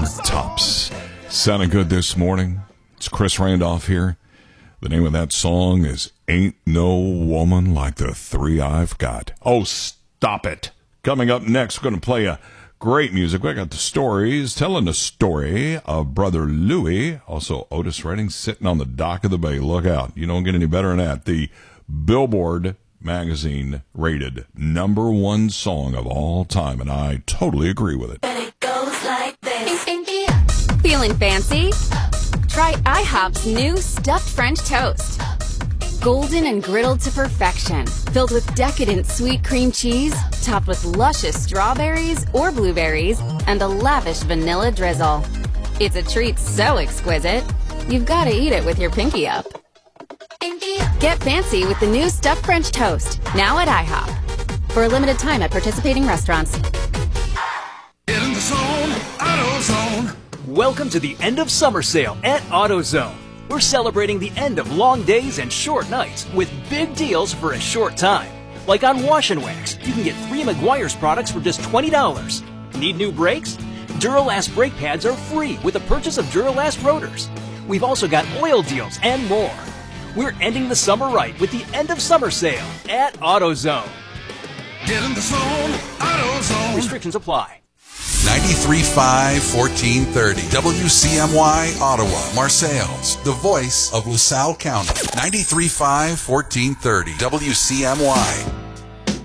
Tops. Sounding good this morning. It's Chris Randolph here. The name of that song is Ain't No Woman Like the Three I've Got. Oh, stop it. Coming up next, we're going to play a great music. We got the stories, telling the story of Brother Louie, also Otis Redding, sitting on the dock of the bay. Look out. You don't get any better than that. The Billboard magazine rated #1 song of all time, and I totally agree with it. And it goes like this. Feeling fancy? Try IHOP's new stuffed French toast. Golden and griddled to perfection, filled with decadent sweet cream cheese, topped with luscious strawberries or blueberries, and a lavish vanilla drizzle. It's a treat so exquisite, you've got to eat it with your pinky up. Get fancy with the new stuffed French toast, now at IHOP. For a limited time at participating restaurants. Get in the zone, AutoZone. Welcome to the end of summer sale at AutoZone. We're celebrating the end of long days and short nights with big deals for a short time. Like on Wash and Wax, you can get 3 Meguiar's products for just $20. Need new brakes? Duralast brake pads are free with the purchase of Duralast rotors. We've also got oil deals and more. We're ending the summer right with the end of summer sale at AutoZone. Get in the zone, AutoZone. Restrictions apply. 93.5, 1430. WCMY, Ottawa, Marseilles, the voice of LaSalle County. 93.5, 1430. WCMY.